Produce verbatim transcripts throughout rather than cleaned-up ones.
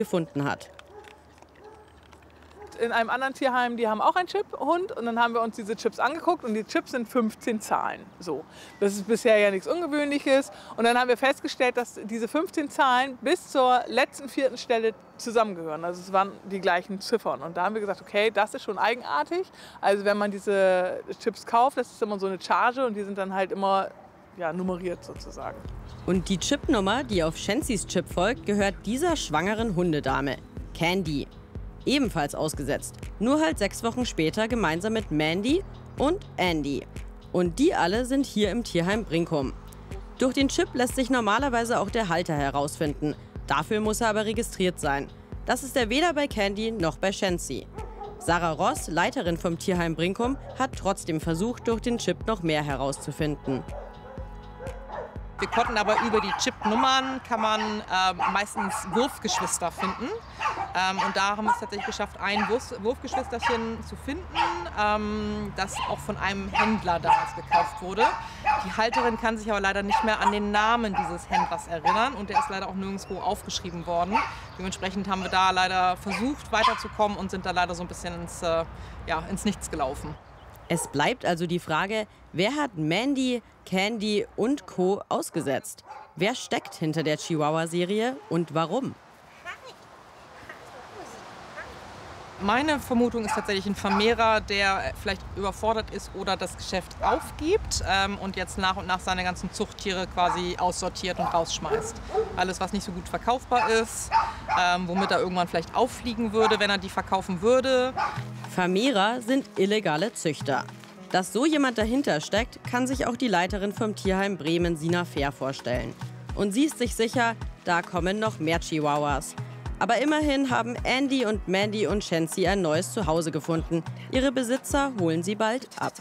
gefunden hat. In einem anderen Tierheim, die haben auch einen Chip-Hund und dann haben wir uns diese Chips angeguckt und die Chips sind fünfzehn Zahlen. So. Das ist bisher ja nichts Ungewöhnliches und dann haben wir festgestellt, dass diese fünfzehn Zahlen bis zur letzten vierten Stelle zusammengehören. Also es waren die gleichen Ziffern und da haben wir gesagt, okay, das ist schon eigenartig. Also wenn man diese Chips kauft, das ist immer so eine Charge und die sind dann halt immer ja, nummeriert sozusagen. Und die Chipnummer, die auf Shancys Chip folgt, gehört dieser schwangeren Hundedame, Candy. Ebenfalls ausgesetzt, nur halt sechs Wochen später gemeinsam mit Mandy und Andy. Und die alle sind hier im Tierheim Brinkum. Durch den Chip lässt sich normalerweise auch der Halter herausfinden. Dafür muss er aber registriert sein. Das ist er weder bei Candy noch bei Shancy. Sarah Ross, Leiterin vom Tierheim Brinkum, hat trotzdem versucht, durch den Chip noch mehr herauszufinden. Wir konnten aber über die Chipnummern kann man ähm, meistens Wurfgeschwister finden. Ähm, und da haben wir es tatsächlich geschafft, ein Wurf Wurfgeschwisterchen zu finden, ähm, das auch von einem Händler damals gekauft wurde. Die Halterin kann sich aber leider nicht mehr an den Namen dieses Händlers erinnern und der ist leider auch nirgendwo aufgeschrieben worden. Dementsprechend haben wir da leider versucht weiterzukommen und sind da leider so ein bisschen ins, äh, ja, ins Nichts gelaufen. Es bleibt also die Frage, wer hat Mandy, Candy und Co. ausgesetzt? Wer steckt hinter der Chihuahua-Serie und warum? Meine Vermutung ist tatsächlich ein Vermehrer, der vielleicht überfordert ist oder das Geschäft aufgibt ähm, und jetzt nach und nach seine ganzen Zuchttiere quasi aussortiert und rausschmeißt. Alles, was nicht so gut verkaufbar ist, ähm, womit er irgendwann vielleicht auffliegen würde, wenn er die verkaufen würde. Vermehrer sind illegale Züchter. Dass so jemand dahinter steckt, kann sich auch die Leiterin vom Tierheim Bremen, Sina Fehr, vorstellen. Und sie ist sich sicher, da kommen noch mehr Chihuahuas. Aber immerhin haben Andy und Mandy und Shancy ein neues Zuhause gefunden. Ihre Besitzer holen sie bald ab.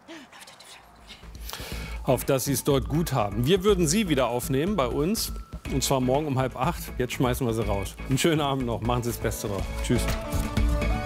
Auf dass sie es dort gut haben. Wir würden sie wieder aufnehmen bei uns. Und zwar morgen um halb acht. Jetzt schmeißen wir sie raus. Einen schönen Abend noch. Machen Sie das Beste drauf. Tschüss.